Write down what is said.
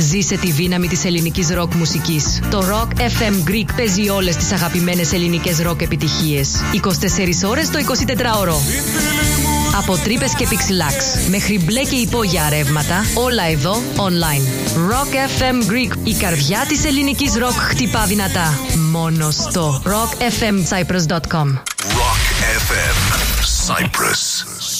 Ζήσε τη δύναμη της ελληνικής ροκ μουσικής. Το Rock FM Greek παίζει όλες τις αγαπημένες ελληνικές ροκ επιτυχίες. 24 ώρες το 24ωρο. Από τρύπες και πιξιλάξ μέχρι μπλε και υπόγεια ρεύματα, όλα εδώ online. Rock FM Greek, η καρδιά της ελληνικής ροκ χτυπά δυνατά. Μόνο στο rockfmcyprus.com. Rock FM Cyprus.